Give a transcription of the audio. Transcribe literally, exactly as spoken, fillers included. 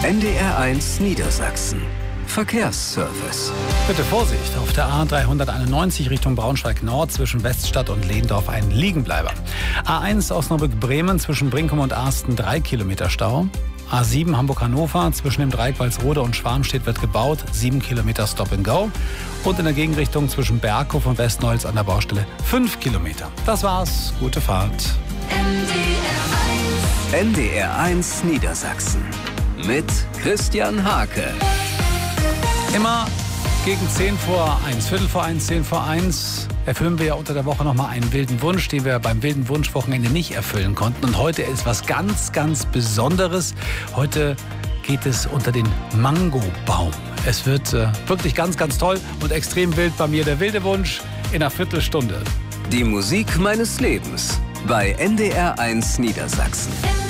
N D R eins Niedersachsen. Verkehrsservice. Bitte Vorsicht, auf der A dreihunderteinundneunzig Richtung Braunschweig Nord zwischen Weststadt und Lehndorf ein Liegenbleiber. A eins Osnabrück-Bremen zwischen Brinkum und Arsten drei Kilometer Stau. A sieben Hamburg-Hannover zwischen dem Dreieck Walsrode und Schwarmstedt wird gebaut, sieben Kilometer Stop and Go. Und in der Gegenrichtung zwischen Berghof und Westnolz an der Baustelle fünf Kilometer. Das war's, gute Fahrt. N D R eins Niedersachsen mit Christian Hake. Immer gegen zehn vor eins, Viertel vor eins, zehn vor eins erfüllen wir ja unter der Woche nochmal einen wilden Wunsch, den wir beim wilden Wunschwochenende nicht erfüllen konnten. Und heute ist was ganz, ganz Besonderes. Heute geht es unter den Mangobaum. Es wird äh, wirklich ganz, ganz toll und extrem wild bei mir. Der wilde Wunsch in einer Viertelstunde. Die Musik meines Lebens bei N D R eins Niedersachsen.